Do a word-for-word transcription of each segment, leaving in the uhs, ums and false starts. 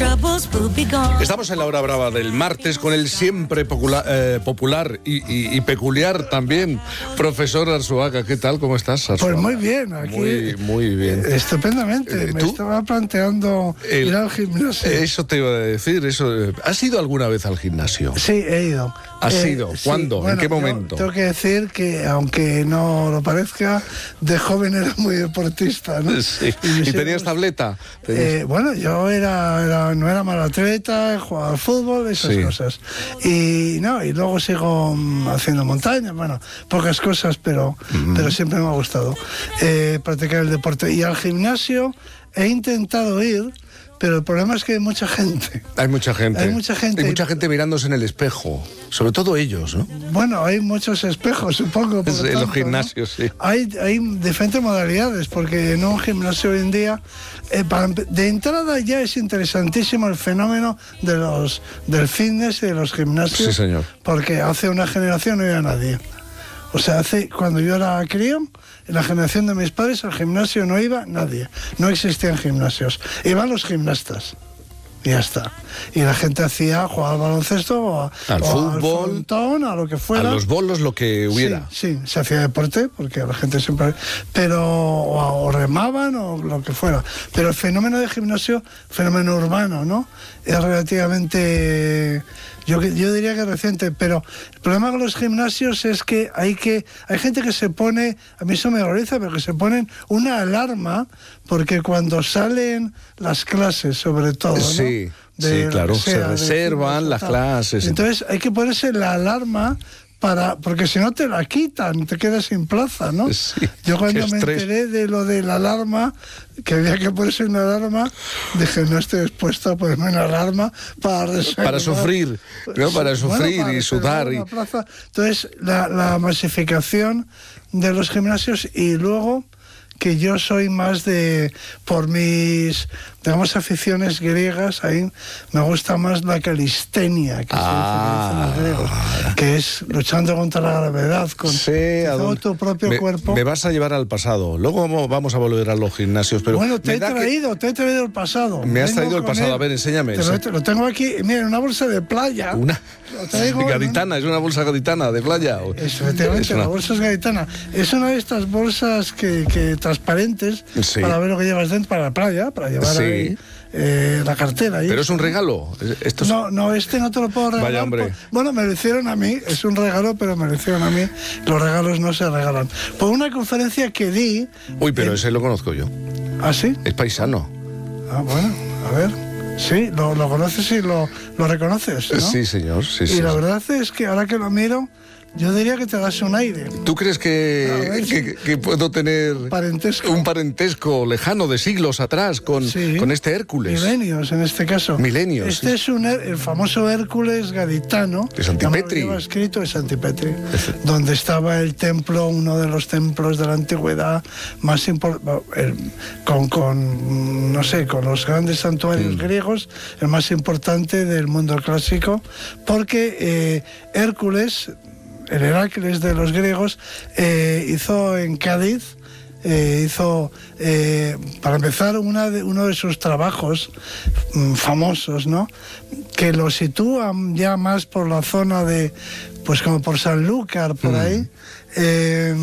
Estamos en la hora brava del martes con el siempre popular, eh, popular y, y, y peculiar también profesor Arzuaga. ¿Qué tal? ¿Cómo estás, Arzuaga? Pues muy bien, aquí muy, muy bien. Estupendamente. Eh, Me ¿tú? estaba planteando El, ir al gimnasio. Eso te iba a decir. Eso. ¿Has ido alguna vez al gimnasio? Sí, he ido. ¿Has eh, ido? ¿Cuándo? Sí. Bueno, ¿en qué momento? Tengo que decir que, aunque no lo parezca, de joven era muy deportista, ¿no? Sí. ¿Y, ¿Y tenías tableta? ¿Tenías? Eh, bueno, yo era, era no era mal atleta, jugaba al fútbol, esas sí. cosas. Y no, y luego sigo um, haciendo montaña, bueno, pocas cosas, pero, mm. pero siempre me ha gustado eh, practicar el deporte. Y al gimnasio he intentado ir, pero el problema es que hay mucha gente. Hay mucha gente. Hay mucha gente. Hay mucha gente mirándose en el espejo. Sobre todo ellos, ¿no? Bueno, hay muchos espejos, supongo. Por en tanto, los gimnasios, ¿no? sí. Hay, hay diferentes modalidades, porque en un gimnasio hoy en día, eh, para, de entrada ya es interesantísimo el fenómeno de los del fitness y de los gimnasios. Sí, señor. Porque hace una generación no había nadie. O sea, hace cuando yo era crío, en la generación de mis padres, al gimnasio no iba nadie. No existían gimnasios. Iban los gimnastas. Y ya está. Y la gente hacía, jugaba al baloncesto o, a, al o fútbol, al frontón, a lo que fuera. A los bolos, lo que hubiera. Sí, sí, se hacía deporte, porque la gente siempre... Pero o, o remaban o lo que fuera. Pero el fenómeno de gimnasio, fenómeno urbano, ¿no? Es relativamente... Yo, yo diría que reciente, pero el problema con los gimnasios es que hay que hay gente que se pone, a mí eso me horroriza, pero que se ponen una alarma, porque cuando salen las clases, sobre todo, ¿no? Sí, de sí, claro, sea, se reservan las clases. Entonces hay que ponerse la alarma, para porque si no te la quitan, te quedas sin plaza, ¿no? Sí, yo cuando me estrés. enteré de lo de la alarma, que había que ponerse una alarma, dije, no estoy dispuesto a ponerme una alarma para reservar. Para sufrir, ¿no? Para sufrir bueno, para y sudar. Y... Plaza. Entonces, la, la masificación de los gimnasios, y luego que yo soy más de, por mis, digamos, aficiones griegas, ahí me gusta más la calistenia, que ah, se dice, que, dicen los griegos, que es luchando contra la gravedad, con sí, todo tu propio me, cuerpo. Me vas a llevar al pasado, luego vamos a volver a los gimnasios, pero... Bueno, te he traído, que... te he traído el pasado. Me has Vengo traído el pasado, él. a ver, enséñame. Te lo, te lo tengo aquí, mira, en una bolsa de playa. Una traigo, gaditana, ¿no? Es una bolsa gaditana de playa. Eso, efectivamente, es una... la bolsa es gaditana. Es una de estas bolsas que, que transparentes, sí, para ver lo que llevas dentro, para la playa, para llevar sí. ahí eh, la cartera. Ahí. ¿Pero es un regalo? ¿Esto es... No, no, este no te lo puedo regalar. Vaya, hombre. Por... Bueno, me lo hicieron a mí, es un regalo, pero me lo hicieron a mí. Los regalos no se regalan. Por una conferencia que di... Uy, pero en... ese lo conozco yo. ¿Ah, sí? Es paisano. Ah, bueno, a ver... Sí, lo, lo conoces y lo, lo reconoces, ¿no? Sí, señor, sí, y sí. Y la sí. verdad es que ahora que lo miro, yo diría que te das un aire. ¿Tú crees que, ver, que, sí. que puedo tener parentesco. un parentesco lejano de siglos atrás con, sí. con este Hércules? Milenios, en este caso. Milenios. Este sí. es un, el famoso Hércules gaditano. De Santipetri. Lo escrito de Santipetri, donde estaba el templo, uno de los templos de la antigüedad más importante, con, con, no sé, con los grandes santuarios mm. griegos, el más importante del mundo clásico, porque eh, Hércules, el Heracles de los griegos, eh, hizo en Cádiz, eh, hizo, eh, para empezar, una de, uno de sus trabajos mm, famosos, ¿no? Que lo sitúan ya más por la zona de, pues como por Sanlúcar, por mm. ahí, eh,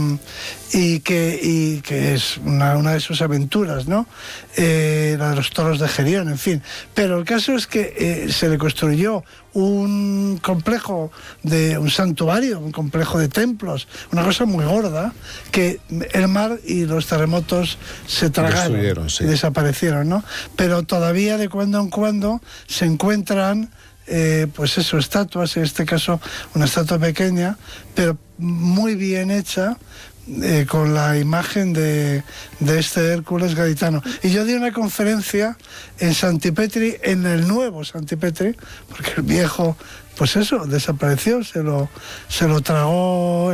y, que, y que es una, una de sus aventuras, ¿no? Eh, la de los toros de Gerión, en fin. Pero el caso es que eh, se le construyó un complejo, de un santuario, un complejo de templos, una cosa muy gorda, que el mar y los terremotos se tragaron, sí. y desaparecieron, ¿no? Pero todavía de cuando en cuando se encuentran Eh, pues eso, estatuas, en este caso una estatua pequeña, pero muy bien hecha, eh, con la imagen de, de este Hércules gaditano. Y yo di una conferencia en Santipetri, en el nuevo Santipetri, porque el viejo, pues eso, desapareció, se lo, se lo tragó